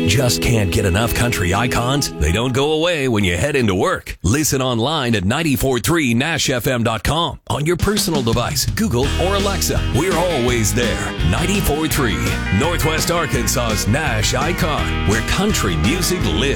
Just can't get enough country icons? They don't go away when you head into work. Listen online at 943nashfm.com on your personal device, Google or Alexa. We're always there. 94.3 Northwest Arkansas's Nash Icon, where country music lives.